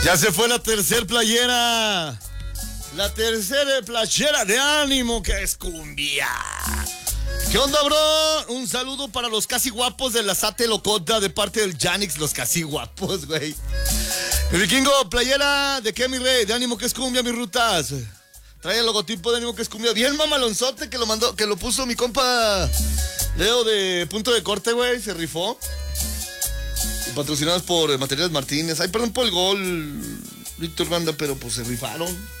Ya se fue la tercera playera. La tercera playera de ánimo que es cumbia. ¿Qué onda, bro? Un saludo para los casi guapos de la Sate Locota de parte del Janix, los casi guapos, güey. El vikingo, playera de qué, mi rey, de ánimo que es cumbia, mis rutas. Trae el logotipo de ánimo que es cumbia. Bien mamalonzote que lo mandó, que lo puso mi compa Leo de Punto de Corte, güey, se rifó. Y patrocinados por Materiales Martínez. Ay, perdón por el gol, Víctor Banda, pero pues se rifaron.